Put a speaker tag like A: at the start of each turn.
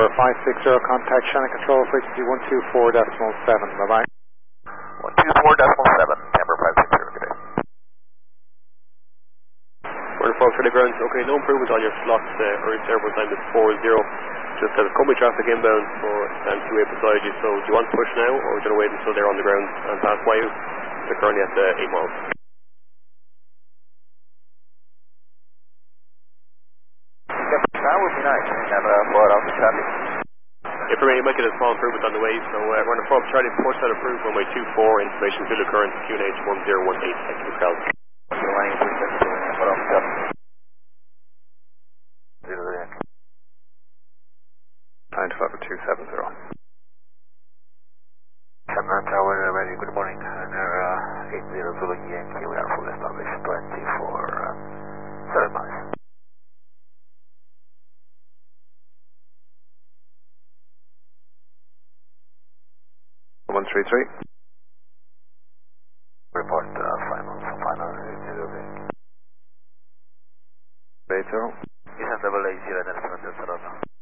A: 560, contact Shannon Control, frequency 124.7, bye-bye.
B: 124.7, Camber 560, good day.
C: We're in Charlie ground. Okay, no improvement on your slot. Early service time is 40. Just has company traffic inbound for stand 28 beside you. So do you want to push now, or do you want to wait until they're on the ground and pass by you? They're currently at 8 miles.
B: Yep, that would be nice. Have a flood off the traffic.
C: If you might get a small improvement on the way, so we're going to follow up Charlie, push that approved, runway 24, information to the current QNH 1018, technical crowd.
B: Line 372, what else? Yep.
A: 95270.
B: Shannon Tower, very good morning. They're 80 Zulu Yankee, we are fully established 7 miles.
A: 133.
B: Report final
A: 80.
B: Descent level 80, and then